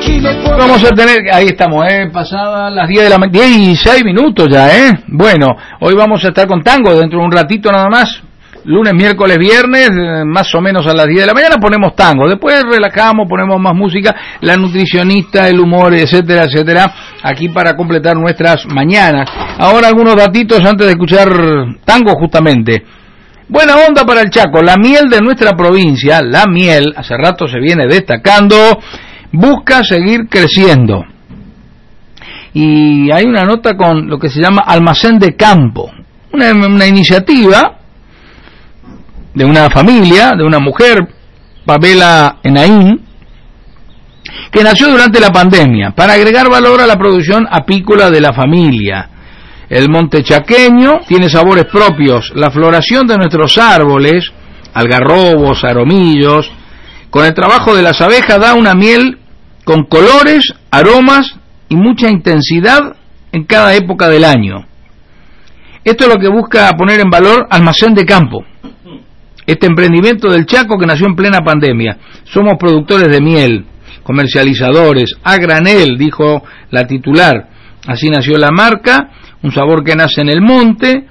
Vamos a tener, ahí estamos, pasadas las 10 de la mañana, 16 minutos ya, Bueno, hoy vamos a estar con tango dentro de un ratito nada más. Lunes, miércoles, viernes, más o menos a las 10 de la mañana ponemos tango, después relajamos, ponemos más música, la nutricionista, el humor, etcétera, etcétera, aquí para completar nuestras mañanas. Ahora algunos datitos antes de escuchar tango justamente. Buena onda para el Chaco, la miel de nuestra provincia, la miel, hace rato se viene destacando, busca seguir creciendo. Y hay una nota con lo que se llama Almacén de Campo, una iniciativa de una familia, de una mujer, Pamela Enaín, que nació durante la pandemia para agregar valor a la producción apícola de la familia. El monte chaqueño tiene sabores propios, la floración de nuestros árboles, algarrobos, aromillos, con el trabajo de las abejas da una miel con colores, aromas y mucha intensidad en cada época del año. Esto es lo que busca poner en valor Almacén de Campo, este emprendimiento del Chaco que nació en plena pandemia. Somos productores de miel, comercializadores, a granel, dijo la titular. Así nació la marca, un sabor que nace en el monte,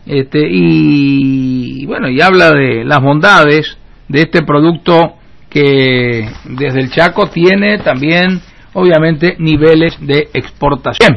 y bueno, y habla de las bondades de este producto que desde el Chaco tiene también, obviamente, niveles de exportación.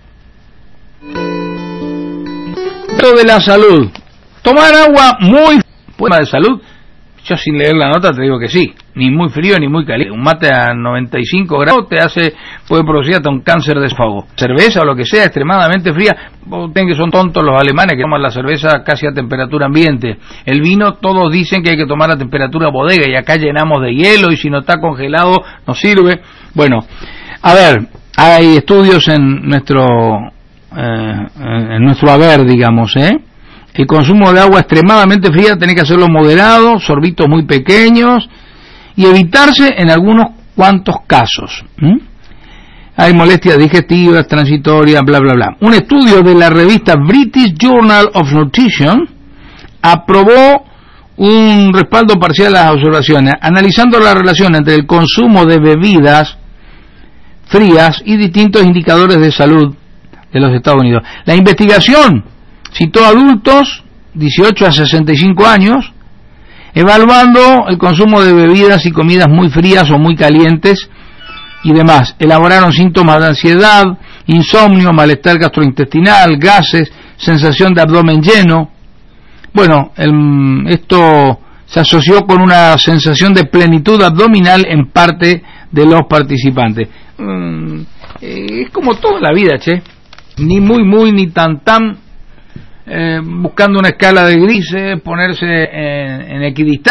De la salud, tomar agua muy buena de salud. Yo sin leer la nota te digo que sí, ni muy frío ni muy caliente. Un mate a 95 grados puede producir hasta un cáncer de esófago. Cerveza o lo que sea extremadamente fría, ven que son tontos los alemanes que toman la cerveza casi a temperatura ambiente. El vino todos dicen que hay que tomar a temperatura bodega y acá llenamos de hielo y si no está congelado no sirve. Bueno, a ver, hay estudios en nuestro haber, digamos, El consumo de agua extremadamente fría tiene que hacerlo moderado, sorbitos muy pequeños y evitarse en algunos cuantos casos. Hay molestias digestivas, transitorias, bla, bla, bla. Un estudio de la revista British Journal of Nutrition aprobó un respaldo parcial a las observaciones, analizando la relación entre el consumo de bebidas frías y distintos indicadores de salud de los Estados Unidos. La investigación citó adultos 18 a 65 años, evaluando el consumo de bebidas y comidas muy frías o muy calientes y demás. Elaboraron síntomas de ansiedad, insomnio, malestar gastrointestinal, gases, sensación de abdomen lleno. Bueno, esto se asoció con una sensación de plenitud abdominal en parte de los participantes. Es como toda la vida, ni muy muy ni tan buscando una escala de grises, ponerse en equidistancia.